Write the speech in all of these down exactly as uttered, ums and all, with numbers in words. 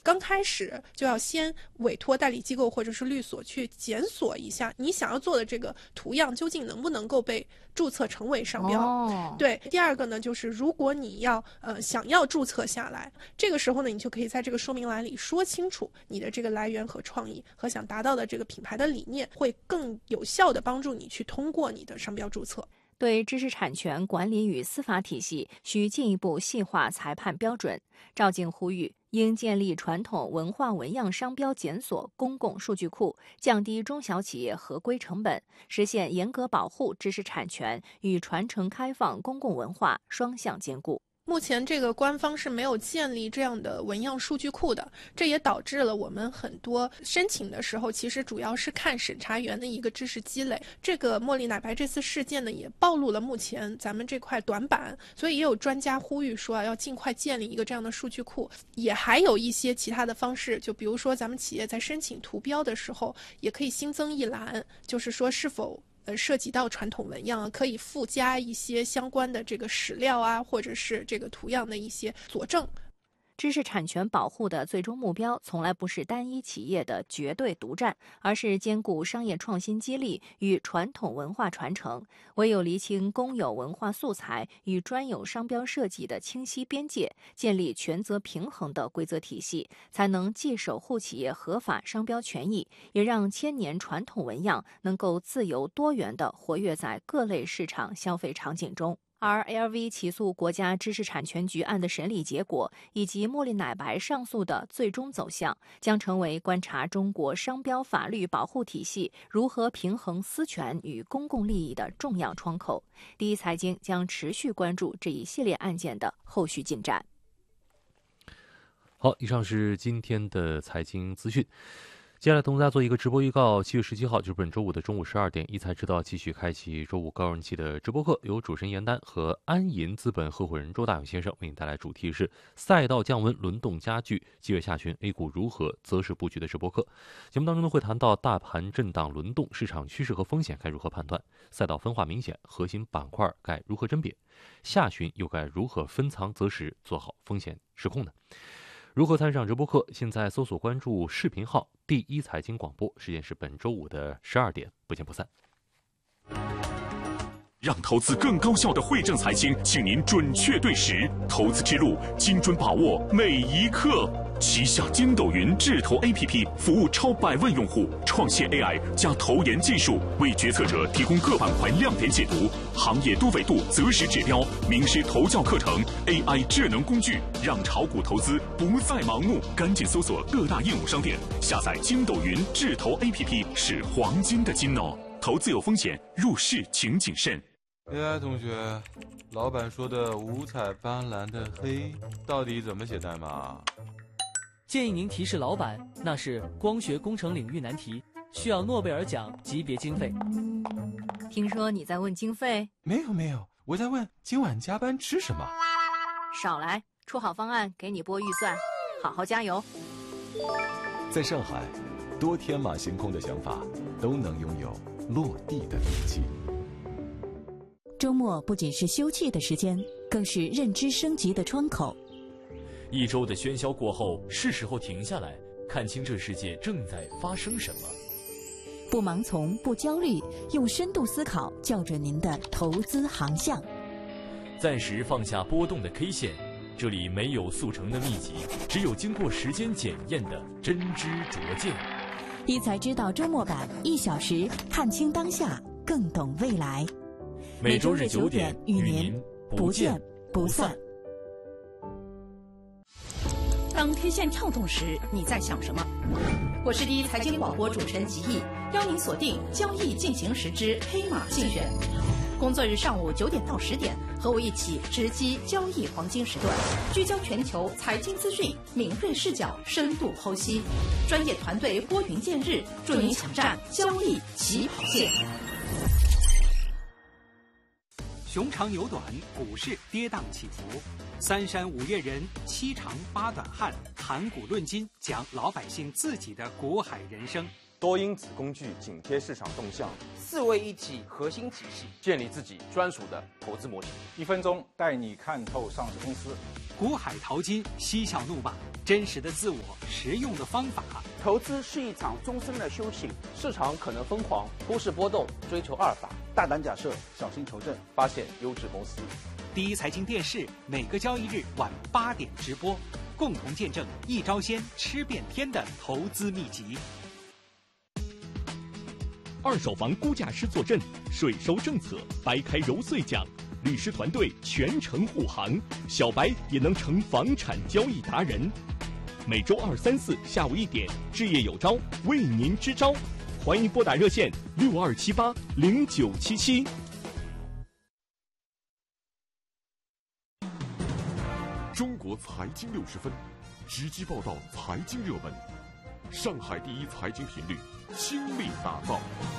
刚开始就要先委托代理机构或者是律所去检索一下你想要做的这个图样究竟能不能够被注册成为商标。 哦， 对，第二个呢，就是如果你要呃想要注册下来，这个时候呢，你就可以在这个说明栏里说清楚你的这个来源和创意和想达到的这个品牌的理念，会更有效的帮助你去通过你的商标注册。 对知识产权管理与司法体系需进一步细化裁判标准。赵静呼吁，应建立传统文化纹样商标检索公共数据库，降低中小企业合规成本，实现严格保护知识产权与传承开放公共文化双向兼顾。 目前这个官方是没有建立这样的纹样数据库的，这也导致了我们很多申请的时候，其实主要是看审查员的一个知识积累。这个茉莉奶白这次事件呢，也暴露了目前咱们这块短板，所以也有专家呼吁说啊，要尽快建立一个这样的数据库。也还有一些其他的方式，就比如说咱们企业在申请图标的时候，也可以新增一栏，就是说是否呃，涉及到传统纹样，可以附加一些相关的这个史料啊，或者是这个图样的一些佐证。 知识产权保护的最终目标从来不是单一企业的绝对独占，而是兼顾商业创新激励与传统文化传承。唯有厘清公有文化素材与专有商标设计的清晰边界，建立权责平衡的规则体系，才能既守护企业合法商标权益，也让千年传统纹样能够自由多元地活跃在各类市场消费场景中。而 L V 起诉国家知识产权局案的审理结果，以及茉莉奶白上诉的最终走向，将成为观察中国商标法律保护体系如何平衡私权与公共利益的重要窗口。第一财经将持续关注这一系列案件的后续进展。 好，以上是今天的财经资讯。接下来同大家做一个直播预告，七月十七号就是本周五的中午十二点，一财知道继续开启周五高人气的直播课，由主持人严丹和安银资本合伙人周大勇先生为您带来主题是赛道降温轮动加剧，七月下旬 A 股如何择时布局的直播课。节目当中呢会谈到大盘震荡轮动，市场趋势和风险该如何判断，赛道分化明显，核心板块该如何甄别，下旬又该如何分仓择时做好风险失控呢？如何参与上直播课？现在搜索关注视频号第一财经广播，时间是本周五的十二点，不见不散。 让投资更高效的汇正财经，请您准确对时，投资之路精准把握每一刻。旗下筋斗云智投 A P P 服务超百万用户，创新 A I 加投研技术，为决策者提供各板块亮点解读、行业多维度择时指标、名师投教课程、A I 智能工具，让炒股投资不再盲目。赶紧搜索各大应用商店，下载筋斗云智投 A P P 是黄金的金哦。投资有风险，入市请谨慎。 A I 同学，老板说的五彩斑斓的黑到底怎么写代码？ 建议您提示老板，那是光学工程领域难题，需要诺贝尔奖级别经费。 听说你在问经费？ 没有没有，我在问今晚加班吃什么。 少来，出好方案给你拨预算，好好加油。 在上海，多天马行空的想法都能拥有落地的底气。 周末不仅是休憩的时间，更是认知升级的窗口。 一周的喧嚣过后，是时候停下来，看清这世界正在发生什么。 不盲从，不焦虑，用深度思考校准您的投资航向。 暂时放下波动的 K 线，这里没有速成的秘籍，只有经过时间检验的真知灼见。 一财知道周末版，一小时看清当下，更懂未来。 每周日九点与您不见不散。 当 K 线跳动时，你在想什么？我是第一财经广播主持人吉毅，邀您锁定交易进行时之黑马竞选。工作日上午九点到十点，和我一起直击交易黄金时段，聚焦全球财经资讯，敏锐视角，深度剖析，专业团队拨云见日，助您抢占交易起跑线。 熊长牛短，股市跌宕起伏，三山五岳人，七长八短汉，谈股论金，讲老百姓自己的股海人生。 多因子工具紧贴市场动向， 四位一体核心体系，建立自己专属的投资模型。 一分钟带你看透上市公司。 股海淘金，嬉笑怒骂， 真实的自我，实用的方法。 投资是一场终身的修行，市场可能疯狂，忽视波动，追求阿尔法，大胆假设，小心求证，发现优质公司。 第一财经电视每个交易日晚八点直播，共同见证一招鲜吃遍天的投资秘籍。 二手房估价师坐镇，税收政策掰开揉碎讲，律师团队全程护航，小白也能成房产交易达人。每周二、三、四下午一点，置业有招为您支招，欢迎拨打热线六二七八零九七七。 中国财经六十分，直击报道财经热门，上海第一财经频率倾力打造。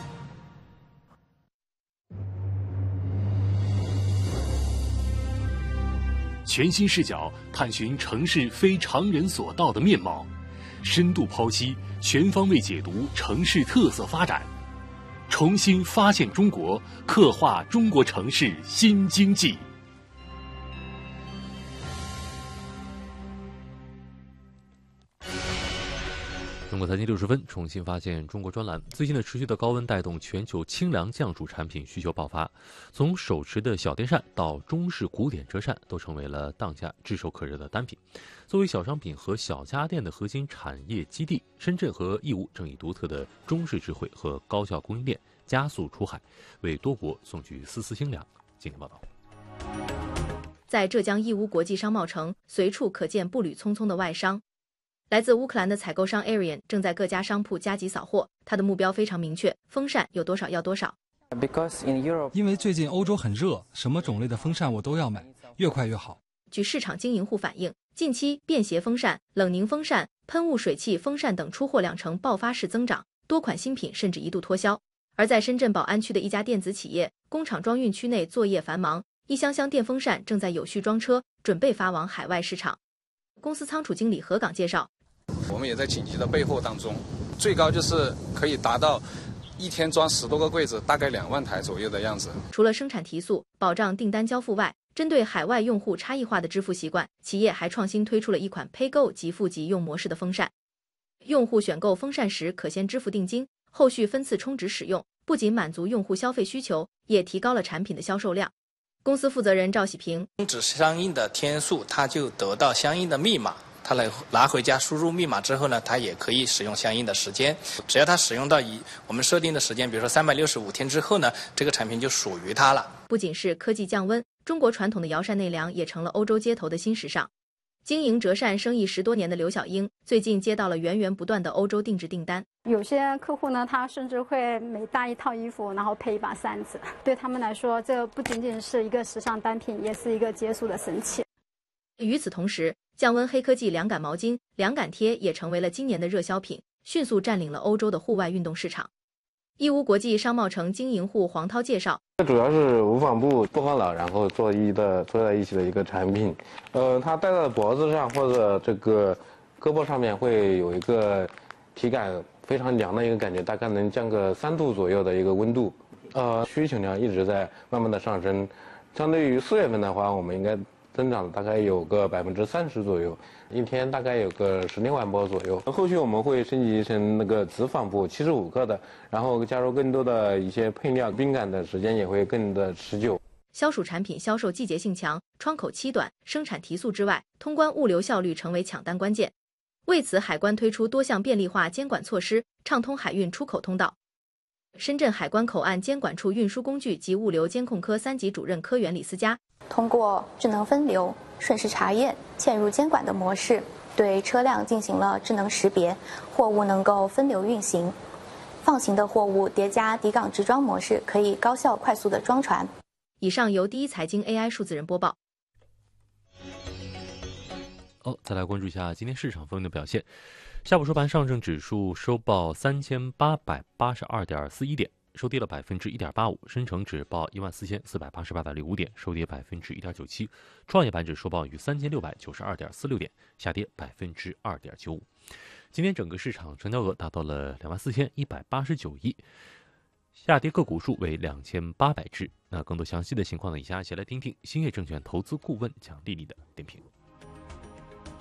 全新视角探寻城市非常人所到的面貌，深度剖析，全方位解读城市特色发展，重新发现中国，刻画中国城市新经济。 中国财经六十分重新发现中国专栏，最近的持续的高温带动全球清凉降暑产品需求爆发，从手持的小电扇到中式古典折扇都成为了当下炙手可热的单品。作为小商品和小家电的核心产业基地，深圳和义乌正以独特的中式智慧和高效供应链加速出海，为多国送去丝丝清凉。今天报道， 在浙江义乌国际商贸城，随处可见步履匆匆的外商。来自乌克兰的采购商 Arian 正在各家商铺加急扫货，他的目标非常明确，风扇有多少要多少。 因为最近欧洲很热，什么种类的风扇我都要买，越快越好。 据市场经营户反映，近期便携风扇、冷凝风扇、喷雾水汽风扇等出货量呈爆发式增长，多款新品甚至一度脱销。而在深圳宝安区的一家电子企业，工厂装运区内作业繁忙，一箱箱电风扇正在有序装车，准备发往海外市场。公司仓储经理何岗介绍， 我们也在紧急的备货当中，最高就是可以达到一天装十多个柜子，大概两万台左右的样子。 除了生产提速、保障订单交付外，针对海外用户差异化的支付习惯，企业还创新推出了一款 PayGo 即付即用模式的风扇。用户选购风扇时可先支付定金，后续分次充值使用，不仅满足用户消费需求，也提高了产品的销售量。公司负责人赵喜平， 充值相应的天数，他就得到相应的密码。他来拿回家输入密码之后呢，他也可以使用相应的时间。只要他使用到以我们设定的时间，比如说三百六十五天之后呢，这个产品就属于他了。 不仅是科技降温，中国传统的摇扇内凉也成了欧洲街头的新时尚。经营折扇生意十多年的刘小英，最近接到了源源不断的欧洲定制订单。 有些客户呢，他甚至会每搭一套衣服，然后配一把扇子。对他们来说，这不仅仅是一个时尚单品，也是一个解暑的神器。 与此同时，降温黑科技凉感毛巾、凉感贴也成为了今年的热销品，迅速占领了欧洲的户外运动市场。义乌国际商贸城经营户黄涛介绍， 这主要是无纺布薄荷脑，然后做一的做在一起的一个产品。呃，它戴在脖子上或者这个胳膊上面会有一个体感非常凉的一个感觉，大概能降个三度左右的一个温度。呃，需求量一直在慢慢的上升，相对于四月份的话，我们应该增长大概有个百分之三十左右，一天大概有个十六万波左右。后续我们会升级成那个子纺布七十五克的，然后加入更多的一些配料，冰感的时间也会更的持久。 消暑产品销售季节性强，窗口期短，生产提速之外，通关物流效率成为抢单关键。为此，海关推出多项便利化监管措施，畅通海运出口通道。深圳海关口岸监管处运输工具及物流监控科三级主任科员李思佳， 通过智能分流、瞬时查验、嵌入监管的模式，对车辆进行了智能识别，货物能够分流运行。放行的货物叠加抵港直装模式，可以高效快速的装船。 以上由第一财经 A I 数字人播报。 哦，再来关注一下今天市场方面的表现。下午收盘，上证指数收报三千八百八十二点四一点，收跌了百分之一点八五；深成指报一万四千四百八十八点零五点，收跌百分之一点九七；创业板指收报于三千六百九十二点四六点，下跌百分之二点九五。今天整个市场成交额达到了两万四千一百八十九亿，下跌个股数为两千八百只。那更多详细的情况呢，以下一起来听听兴业证券投资顾问蒋丽丽的点评。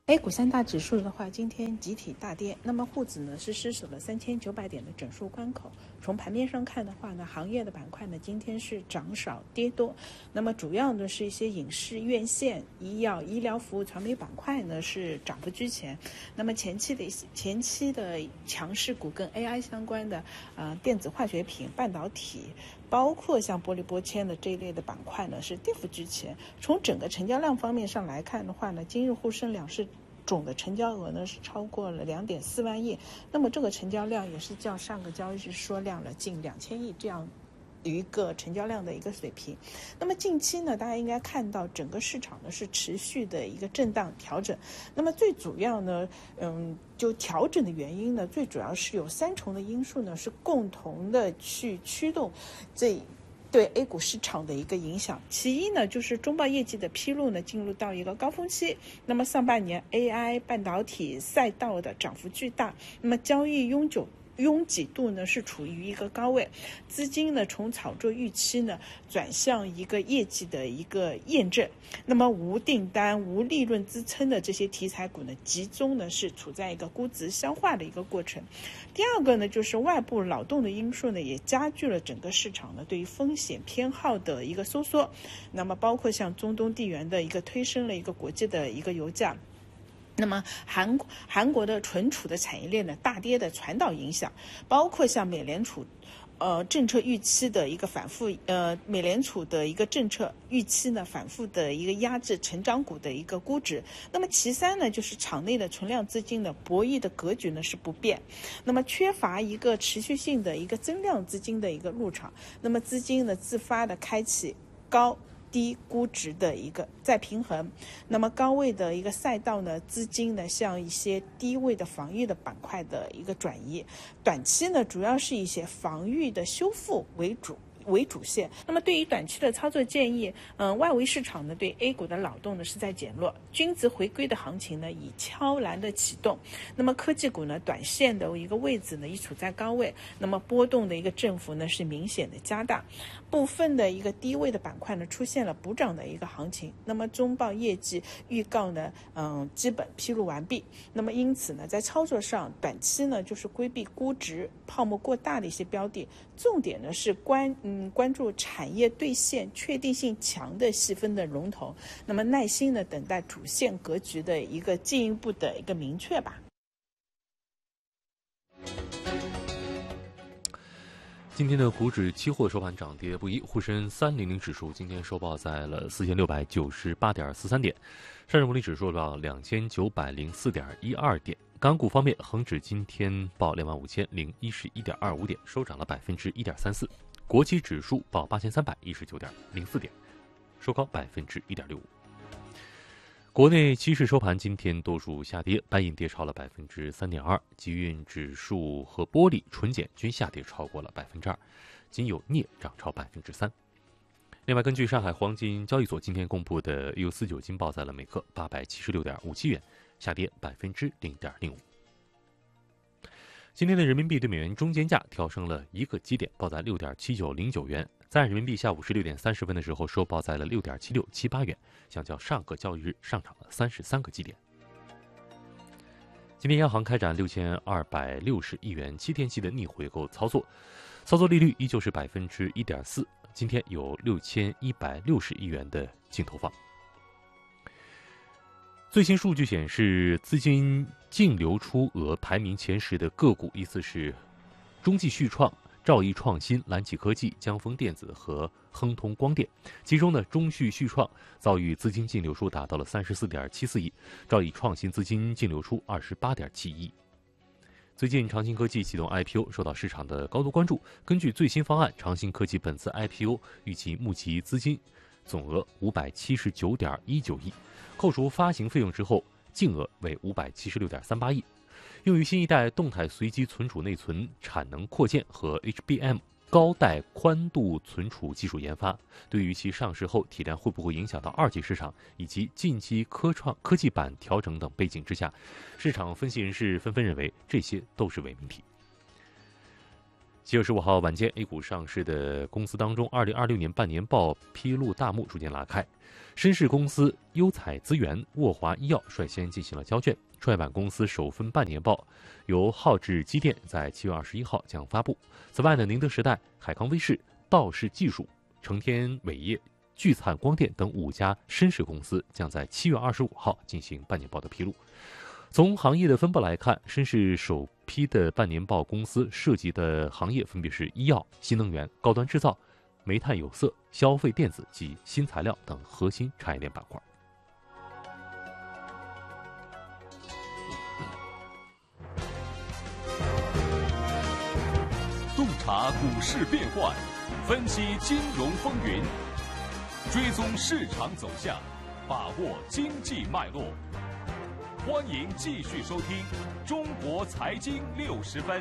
A 股三大指数的话，今天集体大跌。那么沪指呢是失守了三千九百点的整数关口。从盘面上看的话呢，行业的板块呢今天是涨少跌多。那么主要呢是一些影视、院线、医药、医疗服务、传媒板块呢是涨幅居前。那么前期的前期的强势股跟 A I 相关的呃电子化学品、半导体，包括像玻璃玻纤的这一类的板块呢是跌幅居前。从整个成交量方面上来看的话呢，今日沪深两市总的成交额呢是超过了两点四万亿，那么这个成交量也是较上个交易日缩量了近两千亿这样一个成交量的一个水平。那么近期呢，大家应该看到整个市场呢是持续的一个震荡调整。那么最主要呢，嗯，就调整的原因呢，最主要是有三重的因素呢，是共同的去驱动这对 A 股市场的一个影响。其一呢，就是中报业绩的披露呢进入到一个高峰期。那么上半年 A I 半导体赛道的涨幅巨大，那么交易拥久拥挤度呢是处于一个高位，资金呢从炒作预期呢转向一个业绩的一个验证。那么无订单、无利润支撑的这些题材股呢，集中呢是处在一个估值消化的一个过程。第二个呢，就是外部扰动的因素呢，也加剧了整个市场呢对于风险偏好的一个收缩。那么包括像中东地缘的一个推升了一个国际的一个油价。那么韩韩国的存储的产业链的大跌的传导影响，包括像美联储呃政策预期的一个反复，呃美联储的一个政策预期呢反复的一个压制成长股的一个估值。那么其三呢，就是场内的存量资金的博弈的格局呢是不变，那么缺乏一个持续性的一个增量资金的一个入场，那么资金呢自发的开启高低估值的一个再平衡。那么高位的一个赛道呢，资金呢向一些低位的防御的板块的一个转移，短期呢主要是一些防御的修复为主为主线。那么对于短期的操作建议，嗯，外围市场呢对 A 股的扰动呢是在减弱，均值回归的行情呢已悄然的启动。那么科技股呢短线的一个位置呢已处在高位，那么波动的一个振幅呢是明显的加大。部分的一个低位的板块呢出现了补涨的一个行情。那么中报业绩预告呢，嗯，基本披露完毕。那么因此呢，在操作上，短期呢就是规避估值泡沫过大的一些标的，重点呢是关嗯关注产业兑现确定性强的细分的龙头。那么耐心的等待主线格局的一个进一步的一个明确吧。 今天的股指期货收盘涨跌不一，沪深三零零指数今天收报在了四千六百九十八点四三点，上证综合指数报两千九百零四点一二点。港股方面，恒指今天报两万五千零一十一点二五点，收涨了百分之一点三四。国企指数报八千三百一十九点零四点，收高百分之一点六五。国内期市收盘今天多数下跌，白银跌超了百分之三点二，集运指数和玻璃、纯碱均下跌超过了百分之二，仅有镍涨超百分之三。另外，根据上海黄金交易所今天公布的 U 四九金报在了每克八百七十六点五七元，下跌百分之零点零五。今天的人民币对美元中间价调升了一个基点，报在六点七九零九元。在人民币下午十六点三十分的时候收报在了六点七六七八元，相较上个交易日上涨了三十三个基点。今天央行开展六千二百六十亿元七天期的逆回购操作，操作利率依旧是百分之一点四。今天有六千一百六十亿元的净投放。最新数据显示，资金净流出额排名前十的个股依次是中继续创、兆易创新、蓝启科技、江丰电子和亨通光电。其中呢，中续续创遭遇资金净流出达到了三十四点七四亿，兆易创新资金净流出二十八点七亿。最近长兴科技启动 I P O 受到市场的高度关注。根据最新方案，长兴科技本次 I P O 预计募集资金总额五百七十九点一九亿，扣除发行费用之后，净额为五百七十六点三八亿，用于新一代动态随机存储内存产能扩建和 H B M 高带宽度存储技术研发。对于其上市后体量会不会影响到二级市场以及近期科创科技板调整等背景之下，市场分析人士纷纷认为这些都是伪命题。 七月十五号晚间 ，A 股上市的公司当中，二零二六年半年报披露大幕逐渐拉开。深市公司优彩资源、沃华医药率先进行了交卷，创业板公司首份半年报由浩智机电在七月二十一号将发布。此外呢，宁德时代、海康威视、道氏技术、成天伟业、聚灿光电等五家深市公司将在七月二十五号进行半年报的披露。从行业的分布来看，深市首批的半年报公司涉及的行业分别是医药、新能源、高端制造、煤炭有色、消费电子及新材料等核心产业链板块。 洞察股市变幻，分析金融风云，追踪市场走向，把握经济脉络。欢迎继续收听《中国财经六十分》。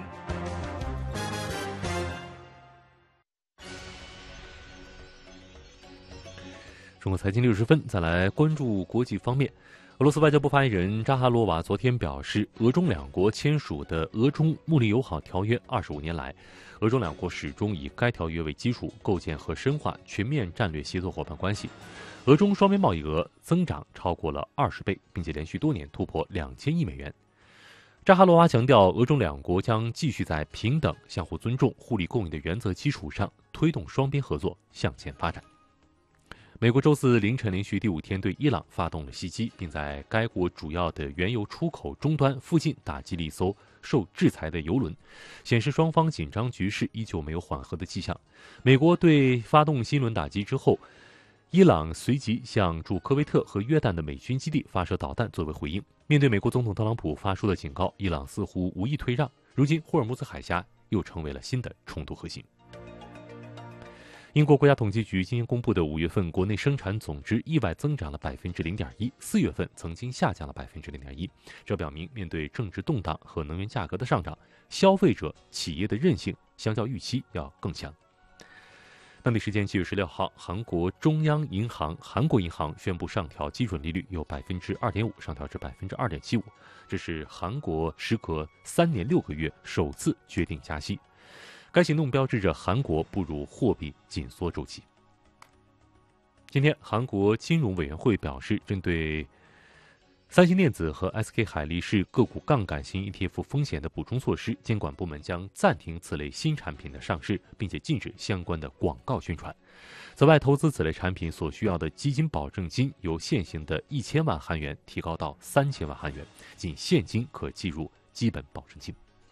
中国财经六十分，再来关注国际方面。俄罗斯外交部发言人扎哈罗娃昨天表示，俄中两国签署的俄中睦邻友好条约二十五年来，俄中两国始终以该条约为基础，构建和深化全面战略协作伙伴关系。俄中双边贸易额增长超过了二十倍，并且连续多年突破两千亿美元。扎哈罗娃强调，俄中两国将继续在平等、相互尊重、互利共赢的原则基础上，推动双边合作向前发展。美国周四凌晨连续第五天对伊朗发动了袭击，并在该国主要的原油出口终端附近打击了一艘受制裁的油轮，显示双方紧张局势依旧没有缓和的迹象。美国对发动新一轮打击之后，伊朗随即向驻科威特和约旦的美军基地发射导弹作为回应。面对美国总统特朗普发出的警告，伊朗似乎无意退让。如今，霍尔木兹海峡又成为了新的冲突核心。英国国家统计局今天公布的五月份国内生产总值意外增长了百分之零点一，四月份曾经下降了百分之零点一。这表明，面对政治动荡和能源价格的上涨，消费者、企业的韧性相较预期要更强。当地时间七月十六号，韩国中央银行韩国银行宣布上调基准利率，由百分之二点五上调至百分之二点七五，这是韩国时隔三年六个月首次决定加息。该行动标志着韩国步入货币紧缩周期。今天，韩国金融委员会表示，针对三星电子和 S K 海力士个股杠杆型 E T F 风险的补充措施，监管部门将暂停此类新产品的上市，并且禁止相关的广告宣传。此外，投资此类产品所需要的基金保证金由现行的一千万韩元提高到三千万韩元，仅现金可计入基本保证金。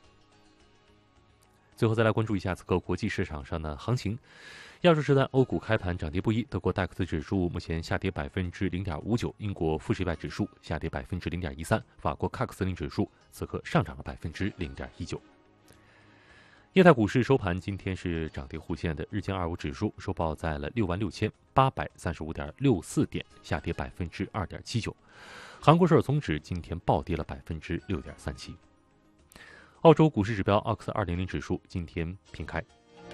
最后再来关注一下此刻国际市场上的行情。亚洲时段，欧股开盘涨跌不一，德国戴克斯指数目前下跌百分之零点五九，英国富时一百指数下跌百分之零点一三，法国喀克斯林指数此刻上涨了百分之零点一九。业态股市收盘今天是涨跌互现的，日经二五指数收报在了六万六千八百三十五点六四点，下跌百分之二点七九。韩国首尔综指今天暴跌了百分之六点三七。澳洲股市指标奥克斯二零零指数今天平开。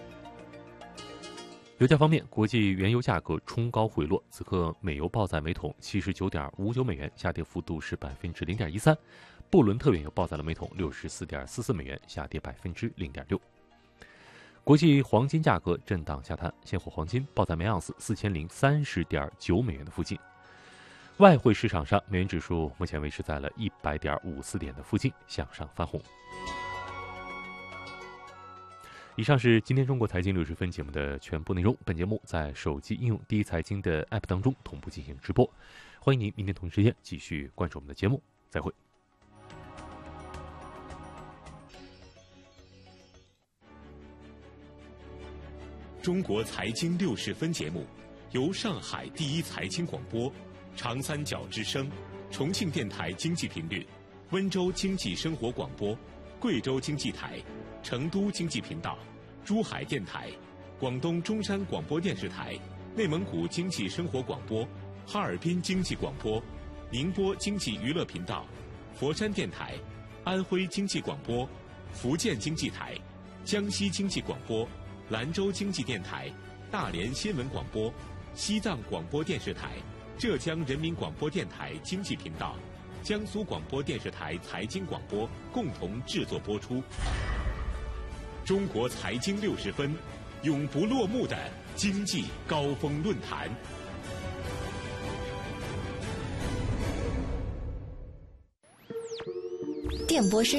油价方面，国际原油价格冲高回落，此刻美油报在每桶七十九点五九美元，下跌幅度是百分之零点一三。布伦特原油报在了每桶六十四点四四美元，下跌百分之零点六。国际黄金价格震荡下探，现货黄金报在每盎司四千零三十点九美元的附近。外汇市场上，美元指数目前维持在了一百点五四点的附近，向上翻红。以上是今天中国财经六十分节目的全部内容。本节目在手机应用第一财经的 App 当中同步进行直播，欢迎您明天同一时间继续关注我们的节目，再会。 中国财经六十分节目由上海第一财经广播、长三角之声、重庆电台经济频率、温州经济生活广播、贵州经济台、成都经济频道、珠海电台、广东中山广播电视台、内蒙古经济生活广播、哈尔滨经济广播、宁波经济娱乐频道、佛山电台、安徽经济广播、福建经济台、江西经济广播、兰州经济电台、大连新闻广播、西藏广播电视台、浙江人民广播电台经济频道、江苏广播电视台财经广播共同制作播出。 中国财经六十分，永不落幕的经济高峰论坛。 电波声